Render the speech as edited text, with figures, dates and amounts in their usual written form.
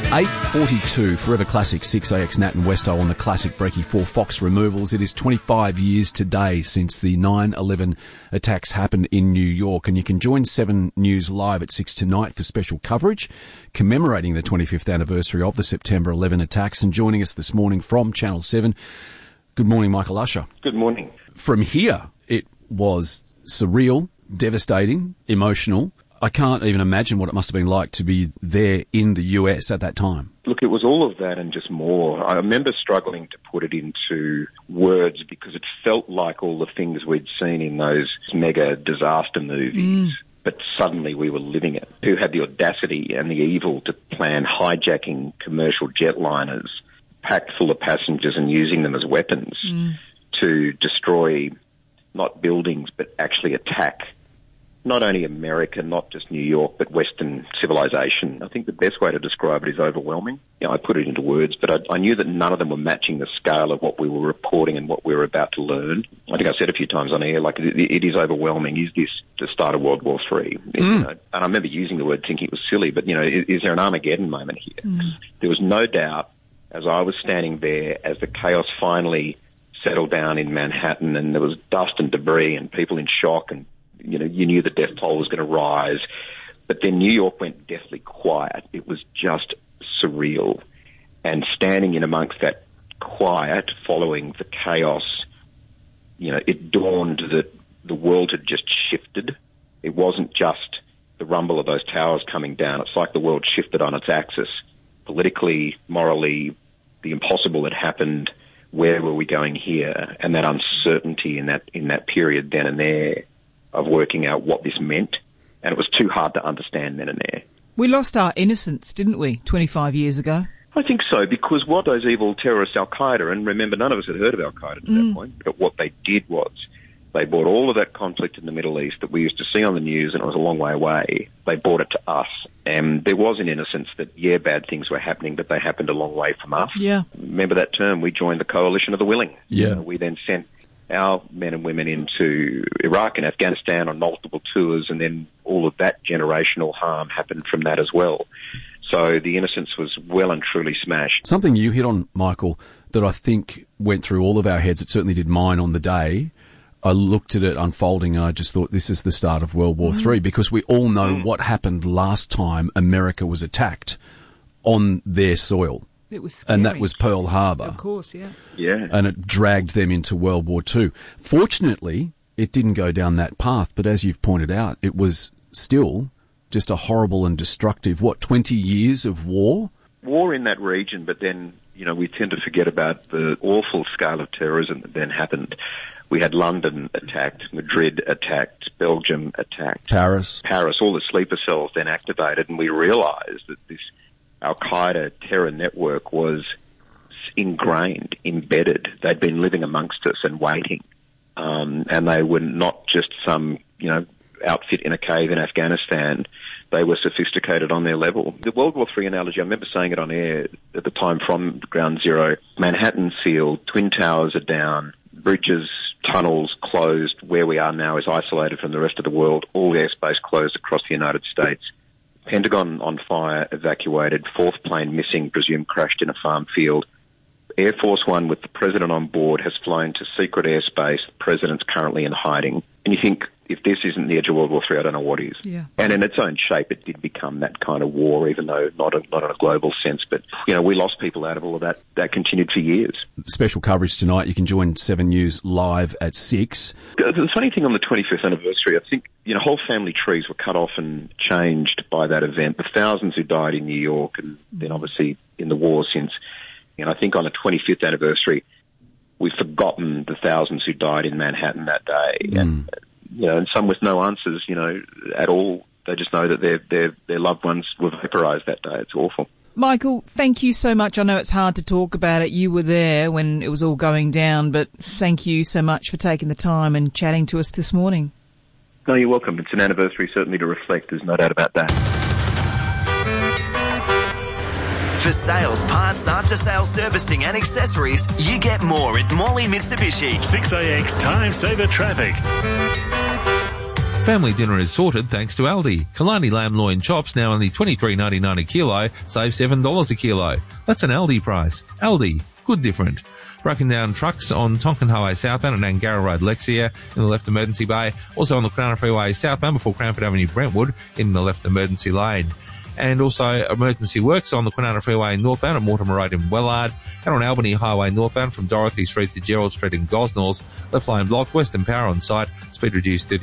8:42, Forever Classic 6AX Nat and Westo on the classic Breaky 4 Fox removals. It is 25 years today since the 9/11 attacks happened in New York, and you can join 7 News live at 6 tonight for special coverage commemorating the 25th anniversary of the September 11 attacks. And joining us this morning from Channel 7, good morning, Michael Usher. Good morning. From here, it was surreal, devastating, emotional. I can't even imagine what it must have been like to be there in the US at that time. Look, it was all of that and just more. I remember struggling to put it into words because it felt like all the things we'd seen in those mega disaster movies. But suddenly we were living it. Who had the audacity and the evil to plan hijacking commercial jetliners, packed full of passengers and using them as weapons to destroy not buildings but actually attack not only America, not just New York, but Western civilization. I think the best way to describe it is overwhelming. I put it into words, but I knew that none of them were matching the scale of what we were reporting and what we were about to learn. I think I said a few times on air, like, it is overwhelming. Is this the start of World War III? And I remember using the word thinking it was silly, but, is there an Armageddon moment here? There was no doubt, as I was standing there, as the chaos finally settled down in Manhattan and there was dust and debris and people in shock and you knew the death toll was going to rise. But then New York went deathly quiet. It was just surreal. And standing in amongst that quiet, following the chaos, it dawned that the world had just shifted. It wasn't just the rumble of those towers coming down. It's like the world shifted on its axis. Politically, morally, the impossible had happened. Where were we going here? And that uncertainty in that period then and there of working out what this meant, and it was too hard to understand then and there. We lost our innocence, didn't we, 25 years ago? I think so, because what those evil terrorists, Al-Qaeda, and remember, none of us had heard of Al-Qaeda to that point, but what they did was they brought all of that conflict in the Middle East that we used to see on the news, and it was a long way away. They brought it to us, and there was an innocence that, bad things were happening, but they happened a long way from us. Yeah. Remember that term? We joined the coalition of the willing. Yeah. We then sent our men and women into Iraq and Afghanistan on multiple tours, and then all of that generational harm happened from that as well. So the innocence was well and truly smashed. Something you hit on, Michael, that I think went through all of our heads, it certainly did mine on the day. I looked at it unfolding and I just thought this is the start of World War III, because we all know what happened last time America was attacked on their soil. It was scary. And that was Pearl Harbor. Of course, yeah. Yeah. And it dragged them into World War II. Fortunately, it didn't go down that path, but as you've pointed out, it was still just a horrible and destructive, 20 years of war? War in that region, but then, we tend to forget about the awful scale of terrorism that then happened. We had London attacked, Madrid attacked, Belgium attacked. Paris, all the sleeper cells then activated, and we realised that this Al-Qaeda terror network was ingrained, embedded. They'd been living amongst us and waiting. And they were not just some, outfit in a cave in Afghanistan. They were sophisticated on their level. The World War III analogy, I remember saying it on air at the time from Ground Zero. Manhattan sealed, Twin Towers are down, bridges, tunnels closed. Where we are now is isolated from the rest of the world. All airspace closed across the United States. Pentagon on fire, evacuated, 4th plane missing, presumed crashed in a farm field. Air Force One with the president on board has flown to secret airspace. The president's currently in hiding. And you think, if this isn't the edge of World War III, I don't know what is. Yeah. And in its own shape, it did become that kind of war, even though not in a global sense. But, we lost people out of all of that. That continued for years. Special coverage tonight. You can join 7 News live at 6. The funny thing on the 25th anniversary, I think, whole family trees were cut off and changed by that event. The thousands who died in New York and then obviously in the war since. And I think on the 25th anniversary, we've forgotten the thousands who died in Manhattan that day. And, and some with no answers, at all. They just know that their loved ones were vaporized that day. It's awful. Michael, thank you so much. I know it's hard to talk about it. You were there when it was all going down, but thank you so much for taking the time and chatting to us this morning. No, you're welcome. It's an anniversary certainly to reflect. There's no doubt about that. For sales, parts, after-sales servicing and accessories, you get more at Morley Mitsubishi. 6AX Time Saver Traffic. Family dinner is sorted thanks to Aldi. Kalani lamb loin chops now only $23.99 a kilo, save $7 a kilo. That's an Aldi price. Aldi, good different. Broken down trucks on Tonkin Highway southbound and Angara Road Lexia in the left emergency bay. Also on the Kwinana Freeway southbound before Cranford Avenue Brentwood in the left emergency lane. And also emergency works on the Kwinana Freeway northbound at Mortimer Road in Wellard, and on Albany Highway northbound from Dorothy Street to Gerald Street in Gosnells. Left lane blocked, Western Power on site, speed reduced 30